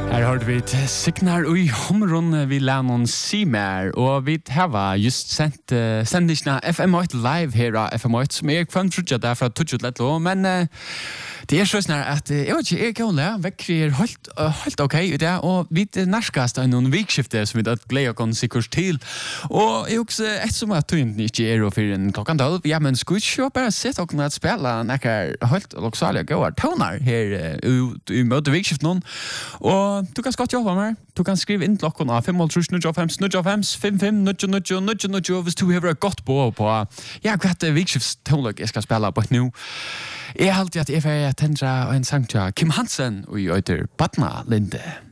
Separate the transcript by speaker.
Speaker 1: Her har vi Signar ui humron vi lærnon Simer, og vi har just sendt sendisna FM8 live her av FM8, som jeg kvann trudja derfra tutjut lett lå, men det så snar at jeg vet ikke, jeg kan lære vekkri helt ok i det, og vi narskast av noen vikskifte som vi gleder oss sikkert til, og jeg også som at tøynden ikke og for en klokkan 12, ja, men skulle ikke bare sett og at spela nekkar helt loksalige gåar tonar her i møte vikskift noen, og du kan skott jobba med. Du kan skrive inn klokken av 5-0-5-5-5-5-9-9-9-9-9 hvis du har gått på ja, hva vikskiftstonløk jeg skal spille på nå. Jeg halte at jeg får tendra en sang til Kim Hansen og jeg øyder Batna Linde.